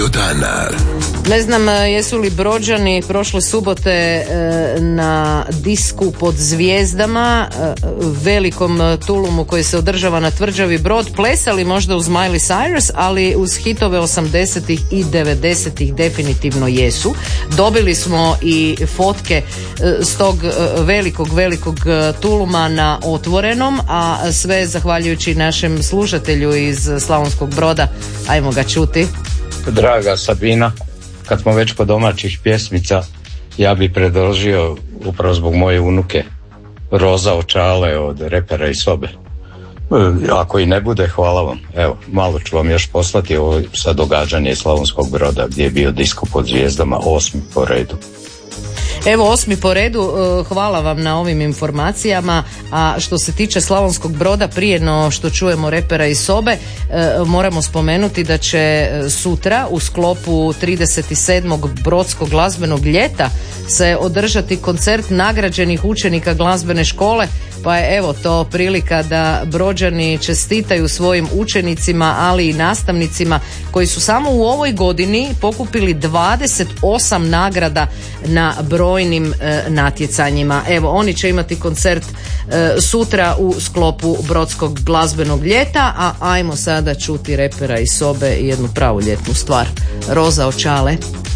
Radio Danar. Ne znam jesu li Brođani prošle subote na disku pod zvijezdama, velikom tulumu koji se održava na tvrđavi Brod, plesali možda uz Miley Cyrus, ali uz hitove 80-ih i 90-ih definitivno jesu. Dobili smo i fotke s tog velikog tuluma na Otvorenom, a sve zahvaljujući našem slušatelju iz Slavonskog Broda. Ajmo ga čuti. Draga Sabina, kad smo već kod domaćih pjesmica, ja bi predložio upravo zbog moje unuke Roza očale od Repera i Sobe. Ako i ne bude, hvala vam. Evo, malo ću vam još poslati ovo sa događanje iz Slavonskog Broda gdje je bio disko pod zvijezdama, 8. po redu. Evo 8. po redu, hvala vam na ovim informacijama. A što se tiče Slavonskog Broda, prije no što čujemo Repera i Sobe, moramo spomenuti da će sutra u sklopu 37. Brodskog glazbenog ljeta se održati koncert nagrađenih učenika glazbene škole, pa je evo to prilika da Brođani čestitaju svojim učenicima, ali i nastavnicima koji su samo u ovoj godini pokupili 28 nagrada na brojnim natjecanjima. Evo, oni će imati koncert sutra u sklopu Brodskog glazbenog ljeta, a ajmo sada čuti Repera i Sobe, jednu pravu ljetnu stvar. Roza očale.